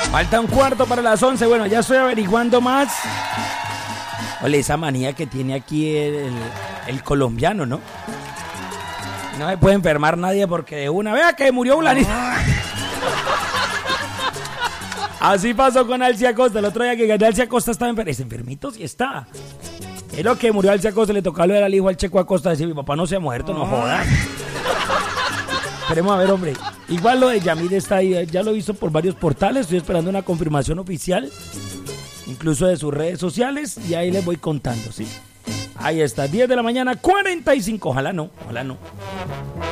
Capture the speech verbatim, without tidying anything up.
Falta un cuarto para las once. Bueno, ya estoy averiguando más. Ole, esa manía que tiene aquí el, el, el colombiano, ¿no? No se puede enfermar nadie porque de una... Vea que murió Ulanito. Así pasó con Alcia Costa. El otro día que gané Alcia Costa estaba enfermito. ¿Es enfermito? Sí está. Es lo que murió Alcia Costa. Le tocó ver al hijo al Checo Acosta decir: mi papá no se ha muerto, no jodas. Esperemos a ver, hombre. Igual lo de Yamil está ahí. Ya lo he visto por varios portales. Estoy esperando una confirmación oficial, incluso de sus redes sociales. Y ahí les voy contando, ¿sí? Ahí está, diez de la mañana, cuarenta y cinco. Ojalá no, ojalá no.